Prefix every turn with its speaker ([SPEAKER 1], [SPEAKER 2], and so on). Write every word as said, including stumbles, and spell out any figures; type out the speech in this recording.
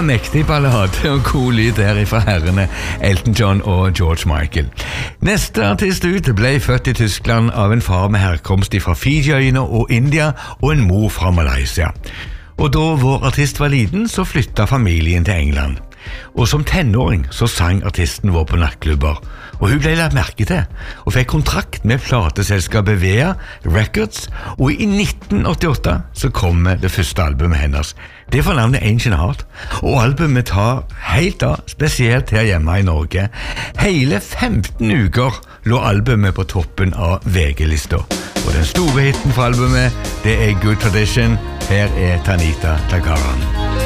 [SPEAKER 1] var mektig ballade og god lyd der fra herrene Elton John og George Michael. Neste artist ut ble født i Tyskland av en far med herkomst fra Fiji-øyene og India og en mor fra Malaysia. Og da vår artist var liten, så flyttet familien til England. Og som tenåring så sang artisten vår på nattklubber, og hun ble lagt merke til, og fikk kontrakt med plateselskapet Vea Records, og i nitten åttiåtte så kom det første albumet hennes. Det får navnet Ancient Heart, og albumet tar helt av, spesielt her hjemme i Norge. Hele femten uker lå albumet på toppen av V G-lista. Og den store hitten for albumet, det er Good Tradition. Her er Tanita Takaram.